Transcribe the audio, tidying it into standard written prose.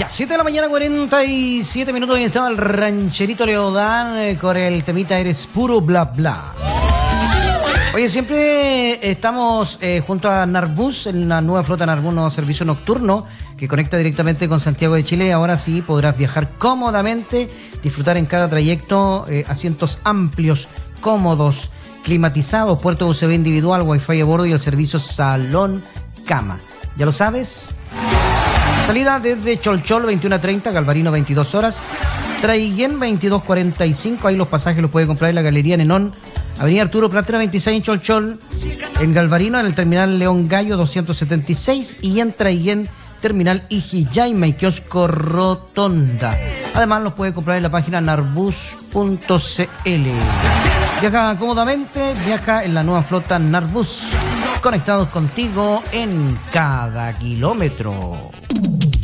Ya, 7 de la mañana, 47 minutos, y estaba el rancherito Leodán con el temita Eres Puro Bla Bla. Oye, siempre estamos junto a Narbus, en la nueva flota Narbus, nuevo servicio nocturno que conecta directamente con Santiago de Chile. Ahora sí podrás viajar cómodamente, disfrutar en cada trayecto, asientos amplios, cómodos, climatizados, puerto USB individual, wifi a bordo y el servicio Salón Cama. ¿Ya lo sabes? Salida desde Cholchol 21:30, Galvarino 22 horas, Traiguén 22:45, ahí los pasajes los puede comprar en la Galería Nenón, Avenida Arturo Prat 26 en Cholchol, en Galvarino en el Terminal León Gallo 276 y en Traiguén Terminal Ijiyaima y Kiosco Rotonda. Además los puede comprar en la página narbus.cl. Viaja cómodamente, viaja en la nueva flota Narbus, conectados contigo en cada kilómetro.